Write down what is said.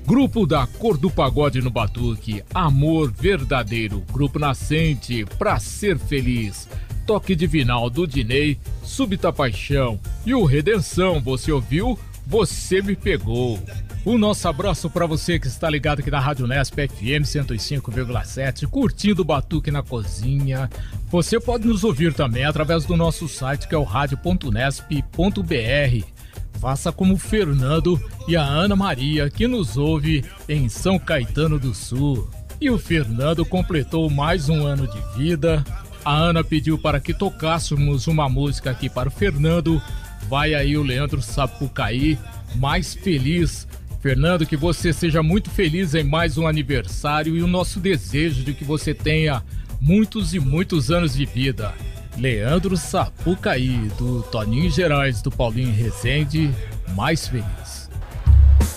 Grupo da Cor do Pagode no Batuque, Amor Verdadeiro, Grupo Nascente, Pra Ser Feliz, Toque Divinal do Dinei, Súbita Paixão e o Redenção, você ouviu? Você Me Pegou. O nosso abraço para você que está ligado aqui na Rádio Nesp FM 105,7, curtindo o Batuque na Cozinha. Você pode nos ouvir também através do nosso site, que é o radio.nesp.br. Faça como o Fernando e a Ana Maria, que nos ouve em São Caetano do Sul. E o Fernando completou mais um ano de vida. A Ana pediu para que tocássemos uma música aqui para o Fernando. Vai aí o Leandro Sapucaí, Mais Feliz. Fernando, que você seja muito feliz em mais um aniversário e o nosso desejo de que você tenha muitos e muitos anos de vida. Leandro Sapucaí, do Toninho Gerais, do Paulinho Rezende, Mais Feliz.